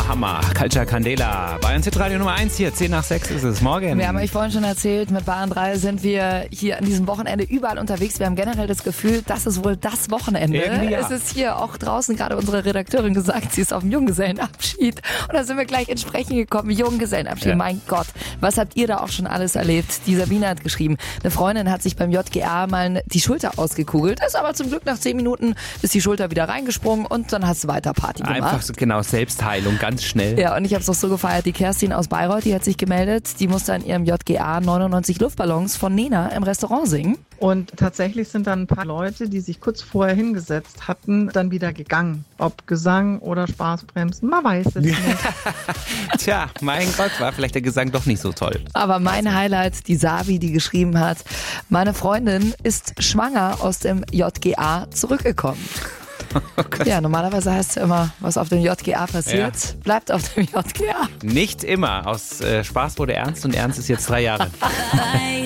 Hammer. Culture Candela. Bayern Radio Nummer 1 hier. 10 nach 6 ist es. Morgen. Wir haben euch vorhin schon erzählt, mit Bayern 3 sind wir hier an diesem Wochenende überall unterwegs. Wir haben generell das Gefühl, das ist wohl das Wochenende. Ja. Es ist hier auch draußen gerade unsere Redakteurin gesagt, sie ist auf dem Junggesellenabschied. Und da sind wir gleich ins Sprechen gekommen. Junggesellenabschied, Ja. Mein Gott. Was habt ihr da auch schon alles erlebt? Die Sabine hat geschrieben, eine Freundin hat sich beim JGA mal die Schulter ausgekugelt. Ist aber zum Glück nach 10 Minuten ist die Schulter wieder reingesprungen und dann hast du weiter Party gemacht. Einfach so, genau, Selbstheilung, ganz schnell. Ja, und ich habe es auch so gefeiert. Die Kerstin aus Bayreuth, die hat sich gemeldet. Die musste an ihrem JGA 99 Luftballons von Nena im Restaurant singen. Und tatsächlich sind dann ein paar Leute, die sich kurz vorher hingesetzt hatten, dann wieder gegangen. Ob Gesang oder Spaßbremsen, man weiß es nicht. Tja, mein Gott, war vielleicht der Gesang doch nicht so toll. Aber mein Highlight, die Savi, die geschrieben hat, meine Freundin ist schwanger aus dem JGA zurückgekommen. Ja, normalerweise heißt es ja immer, was auf dem JGA passiert, bleibt auf dem JGA. Nicht immer. Aus Spaß wurde ernst und ernst ist jetzt 3 Jahre.